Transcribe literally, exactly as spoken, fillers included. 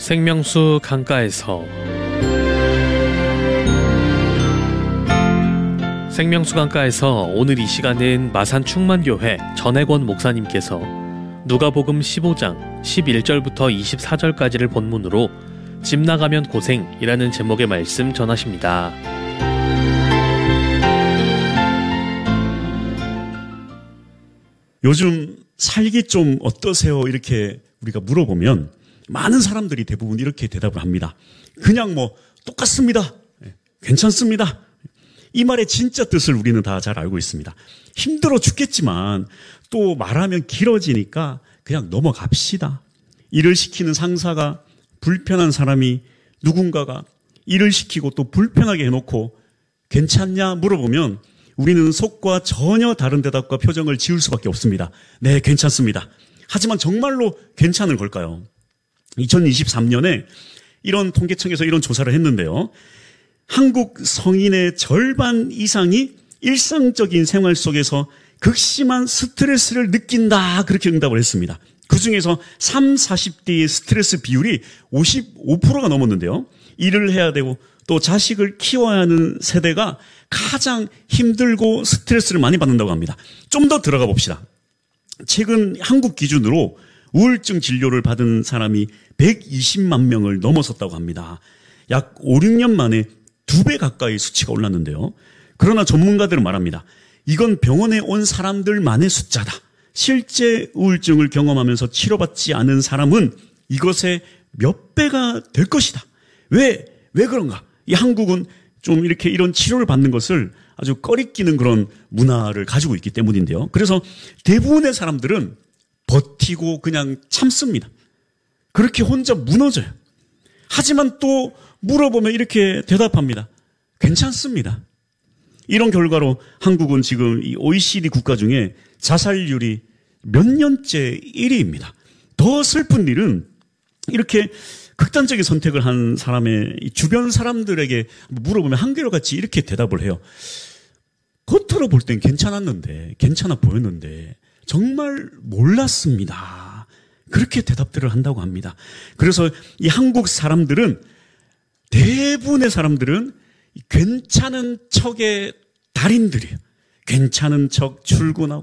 생명수 강가에서 생명수 강가에서 오늘 이 시간은 마산 충만교회 전혜권 목사님께서 누가복음 십오 장 십일 절부터 이십사 절까지를 본문으로 집 나가면 고생이라는 제목의 말씀 전하십니다. 요즘 살기 좀 어떠세요? 이렇게 우리가 물어보면 많은 사람들이 대부분 이렇게 대답을 합니다. 그냥 뭐 똑같습니다. 괜찮습니다. 이 말의 진짜 뜻을 우리는 다 잘 알고 있습니다. 힘들어 죽겠지만 또 말하면 길어지니까 그냥 넘어갑시다. 일을 시키는 상사가 불편한 사람이 누군가가 일을 시키고 또 불편하게 해놓고 괜찮냐 물어보면 우리는 속과 전혀 다른 대답과 표정을 지을 수밖에 없습니다. 네, 괜찮습니다. 하지만 정말로 괜찮은 걸까요? 이천이십삼 년에 이런 통계청에서 이런 조사를 했는데요. 한국 성인의 절반 이상이 일상적인 생활 속에서 극심한 스트레스를 느낀다. 그렇게 응답을 했습니다. 그중에서 삼, 사십 대의 스트레스 비율이 오십오 퍼센트가 넘었는데요. 일을 해야 되고 또 자식을 키워야 하는 세대가 가장 힘들고 스트레스를 많이 받는다고 합니다. 좀 더 들어가 봅시다. 최근 한국 기준으로 우울증 진료를 받은 사람이 백이십만 명을 넘어섰다고 합니다. 약 오, 육 년 만에 두 배 가까이 수치가 올랐는데요. 그러나 전문가들은 말합니다. 이건 병원에 온 사람들만의 숫자다. 실제 우울증을 경험하면서 치료받지 않은 사람은 이것의 몇 배가 될 것이다. 왜, 왜 그런가? 이 한국은 좀 이렇게 이런 치료를 받는 것을 아주 꺼리끼는 그런 문화를 가지고 있기 때문인데요. 그래서 대부분의 사람들은 버티고 그냥 참습니다. 그렇게 혼자 무너져요. 하지만 또 물어보면 이렇게 대답합니다. 괜찮습니다. 이런 결과로 한국은 지금 이 오이시디 국가 중에 자살률이 몇 년째 일 위입니다. 더 슬픈 일은 이렇게 극단적인 선택을 한 사람의 주변 사람들에게 물어보면 한결같이 이렇게 대답을 해요. 겉으로 볼 땐 괜찮았는데, 괜찮아 보였는데 정말 몰랐습니다. 그렇게 대답들을 한다고 합니다. 그래서 이 한국 사람들은 대부분의 사람들은 괜찮은 척의 달인들이에요. 괜찮은 척 출근하고